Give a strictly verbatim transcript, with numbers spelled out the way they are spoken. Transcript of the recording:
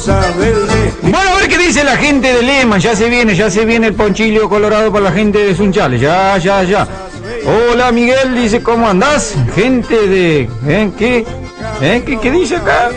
Bueno, a ver qué dice la gente de Lema. Ya se viene, ya se viene el ponchillo colorado para la gente de Sunchales. Ya, ya, ya. Hola Miguel, dice, ¿cómo andás? Gente de... ¿Eh? ¿Qué? ¿Eh? ¿Qué, qué dice acá?